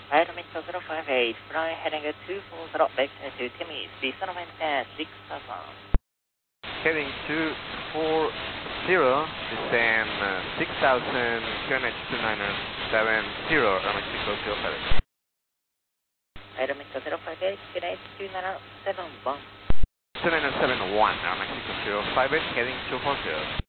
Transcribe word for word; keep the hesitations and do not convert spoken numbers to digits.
Aerometric zero five eight, fly heading at two four zero, vector to Timmins, descend wind at six thousand. Heading two four zero, descend uh, six thousand, Q N H two niner seven zero, Aerometric zero five eight. Aerometric zero five eight, Q N H two niner seven one. two niner seven one, Aerometric zero five eight, heading two four zero.